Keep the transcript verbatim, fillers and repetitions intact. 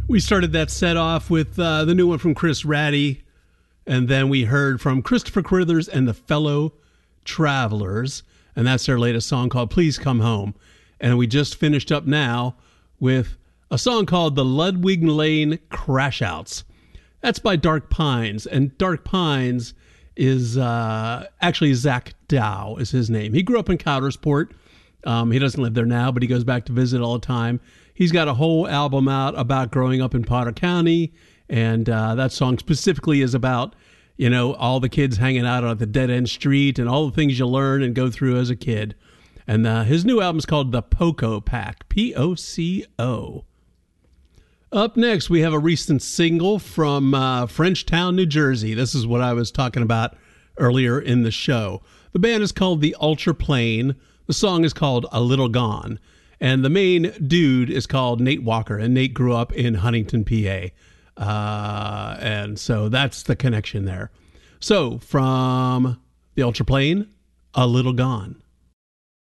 We started that set off with uh, the new one from Chris Ratty, and then we heard from Christopher Crothers and the Fellow Travelers, and that's their latest song called Please Come Home. And we just finished up now with a song called The Ludwig Lane Crashouts. That's by Dark Pines, and Dark Pines is uh, actually Zach Dow is his name. He grew up in Coudersport. Um, he doesn't live there now, but he goes back to visit all the time. He's got a whole album out about growing up in Potter County, and uh, that song specifically is about, you know, all the kids hanging out on the dead-end street and all the things you learn and go through as a kid. And uh, his new album is called The Poco Pack, P O C O. Up next, we have a recent single from uh, Frenchtown, New Jersey. This is what I was talking about earlier in the show. The band is called The Ultra Plane. The song is called A Little Gone. And the main dude is called Nate Walker, and Nate grew up in Huntington, P A. Uh, and so that's the connection there. So from The Ultra Plane, A Little Gone.